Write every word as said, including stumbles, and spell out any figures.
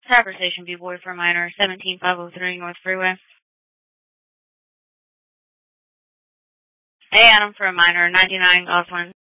Conversation B-Boy for minor, seventeen five oh three North Freeway. Hey, Adam for a minor, ninety-nine Gosling.